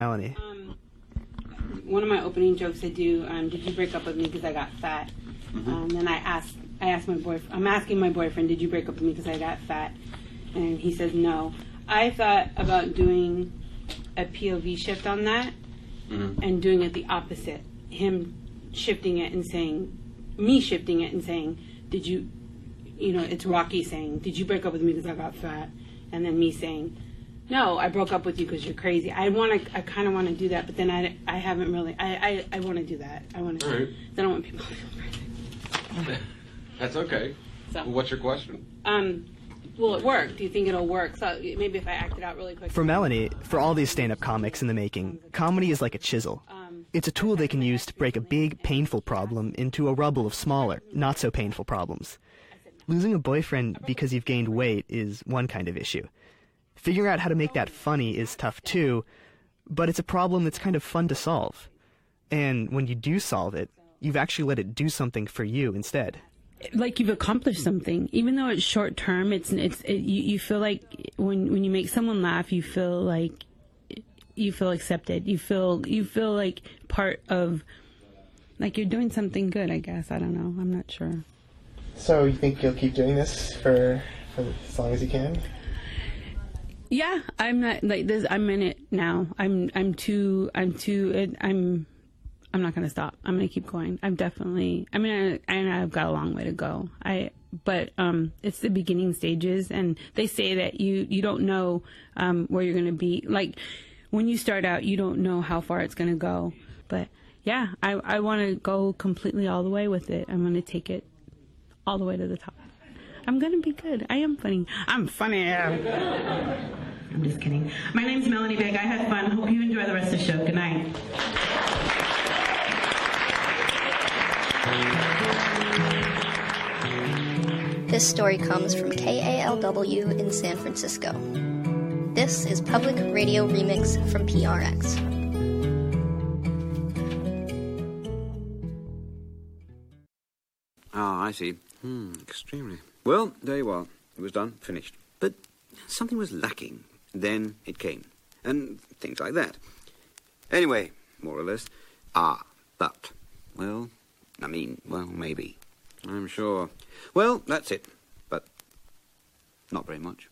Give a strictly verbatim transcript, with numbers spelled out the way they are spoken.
Melanie. Um, one of my opening jokes I do, um, did you break up with me because I got fat? Mm-hmm. Um, then I asked, I asked my boyfriend, I'm asking my boyfriend, did you break up with me because I got fat? And he says no. I thought about doing a P O V shift on that, mm-hmm. and doing it the opposite. Him shifting it and saying, me shifting it and saying, did you, you know, it's Rocky saying, did you break up with me because I got fat? And then me saying, no, I broke up with you because you're crazy. I want to, I kind of want to do that, but then I, I haven't really, I, I, I want to do that. I want to, right. I don't want people to feel crazy. That's okay. So, what's your question? Um, will it work? Do you think it'll work? So maybe if I act it out really quick. For Melanie, for all these stand-up comics in the making, comedy is like a chisel. It's a tool they can use to break a big, painful problem into a rubble of smaller, not-so-painful problems. Losing a boyfriend because you've gained weight is one kind of issue. Figuring out how to make that funny is tough too, but it's a problem that's kind of fun to solve. And when you do solve it, you've actually let it do something for you instead. Like you've accomplished something, even though it's short term. It's it's it, you, you feel like when when you make someone laugh, you feel like you feel accepted. You feel you feel like part of, like you're doing something good. I guess I don't know. I'm not sure. So you think you'll keep doing this for for as long as you can? Yeah, I'm not like this. I'm in it now. I'm I'm too I'm too I'm. I'm not going to stop. I'm going to keep going. I'm definitely, I mean, I, I, I've got a long way to go. I, but, um, it's the beginning stages, and they say that you, you don't know, um, where you're going to be. Like when you start out, you don't know how far it's going to go, but yeah, I, I want to go completely all the way with it. I'm going to take it all the way to the top. I'm going to be good. I am funny. I'm funny. I'm just kidding. My name's Melanie Begg. I had fun. Hope you enjoy the rest of the show. Good night. This story comes from K A L W in San Francisco. This is Public Radio Remix from P R X. Ah, I see. Hmm, extremely. Well, there you are. It was done, finished. But something was lacking. Then it came. And things like that. Anyway, more or less. Ah, but. Well, I mean, well, maybe. I'm sure. Well, that's it. But not very much.